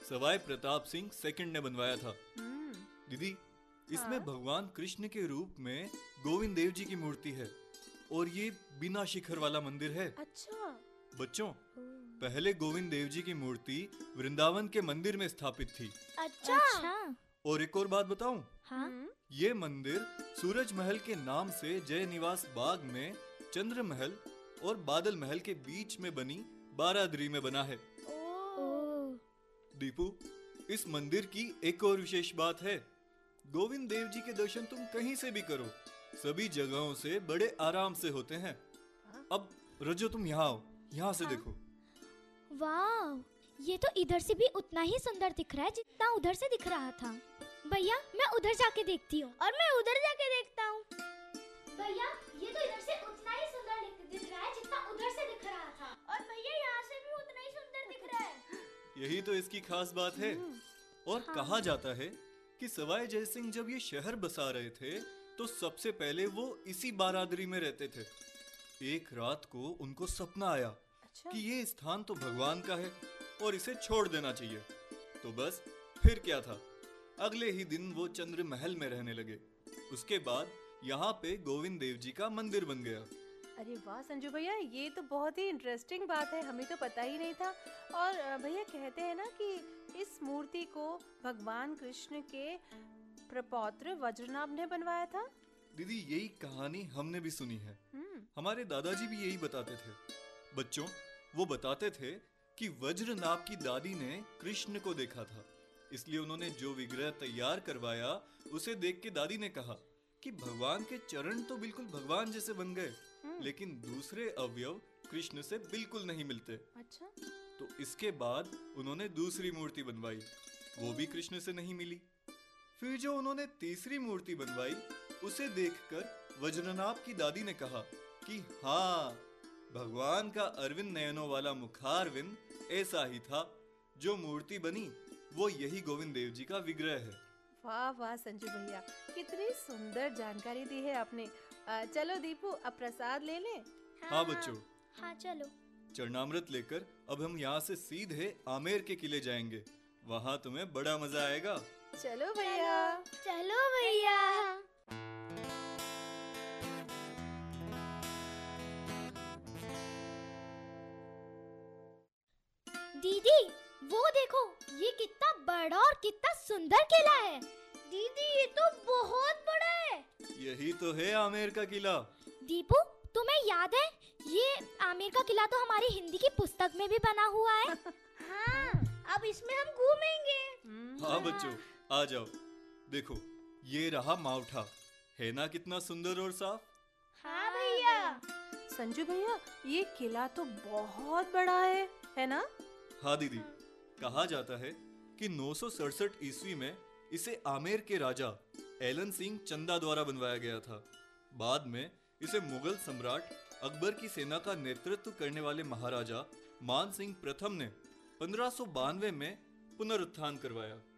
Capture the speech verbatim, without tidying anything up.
Sawai Pratap Singh second ने बनवाया था। दीदी, इसमें हाँ? भगवान कृष्ण के रूप में गोविंद देव जी की मूर्ति है और ये बिना शिखर वाला मंदिर है। अच्छा। बच्चों, पहले गोविंद देव जी की मूर्ति वृंदावन के मंदिर में स्थापित थी। अच्छा। अच्छा। और एक और बात बताऊं, हाँ। ये मंदिर सूरज महल के नाम से जय निवास बाग में चंद्र महल और बादल महल के बीच में बनी बारादरी में बना है। ओ। दीपू, इस मंदिर की एक और विशेष बात है, गोविंद देव जी के दर्शन तुम कहीं से भी करो, सभी जगहों से बड़े आराम से होते हैं। अब रजो, तुम यहाँ आओ, यहाँ से हाँ? देखो। वाह, ये तो इधर से भी उतना ही सुंदर दिख रहा है जितना उधर से दिख रहा था। भैया, मैं उधर जाके देखती हूँ। और मैं उधर जाके देखता हूँ। भैया, ये तो इधर से उतना ही सुंदर दिख- दिख रहा है जितना उधर से दिख रहा था। और भैया यहाँ से भी उतना ही सुंदर दिख रहा है। यही तो इसकी खास बात है। और हाँ। कहा जाता है कि सवाई जय सिंह जब ये शहर बसा रहे थे तो सबसे पहले वो इसी बारादरी में रहते थे। एक रात को उनको सपना आया अच्छा। कि ये स्थान तो भगवान का है और इसे छोड़ देना चाहिए। तो बस फिर क्या था, अगले ही दिन वो चंद्र महल में रहने लगे। उसके बाद यहाँ पे गोविंद देव जी का मंदिर बन गया। अरे वाह संजू भैया, ये तो बहुत ही इंटरेस्टिंग बात है, हमें तो पता ही नहीं था। और अ, भैया कहते हैं ना कि इस मूर्ति को भगवान कृष्ण के प्रपौत्र वज्रनाभ ने बनवाया था। दीदी, यही कहानी हमने भी सुनी है। हम्म। हमारे दादाजी भी यही बताते थे। बच्चों, वो बताते थे कि वज्रनाभ की दादी ने कृष्ण को देखा था, इसलिए उन्होंने जो विग्रह तैयार करवाया उसे देख के दादी ने कहा कि भगवान के चरण तो बिल्कुल भगवान जैसे बन गए, लेकिन दूसरे अवयव कृष्ण से बिल्कुल नहीं मिलते। अच्छा। तो इसके बाद उन्होंने दूसरी मूर्ति बनवाई, वो भी कृष्ण से नहीं मिली। फिर जो उन्होंने तीसरी मूर्ति बनवाई उसे देखकर वज्रनाभ की दादी ने कहा कि हाँ, भगवान का अरविंद नयनों वाला मुखारविंद ऐसा ही था। जो मूर्ति बनी वो यही गोविंद देव जी का विग्रह है। वाह वाह संजू भैया, कितनी सुंदर जानकारी दी है आपने। अ, चलो दीपू, अब प्रसाद ले ले। हाँ बच्चों, हाँ चलो। चरणामृत लेकर अब हम यहाँ से सीधे आमेर के किले जाएंगे, वहाँ तुम्हें बड़ा मजा आएगा। चलो भैया। चलो भैया। दीदी, वो देखो, ये कितना बड़ा और कितना सुंदर किला है। दीदी, ये तो बहुत बड़ा है। यही तो है आमेर का किला। दीपू, तुम्हें याद है, ये आमेर का किला तो हमारी हिंदी की पुस्तक में भी बना हुआ है। हाँ, अब इसमें हम घूमेंगे। हाँ बच्चों, आ जाओ। देखो, ये रहा मावठा, है ना कितना सुंदर और साफ। हाँ भैया। संजू भैया, ये किला तो बहुत बड़ा है, है ना? हाँ दीदी, कहा जाता है कि नौ सौ सड़सठ ईस्वी में इसे आमेर के राजा एलन सिंह चंदा द्वारा बनवाया गया था। बाद में इसे मुगल सम्राट अकबर की सेना का नेतृत्व करने वाले महाराजा मान सिंह प्रथम ने पंद्रह सौ बानवे में पुनरुत्थान करवाया।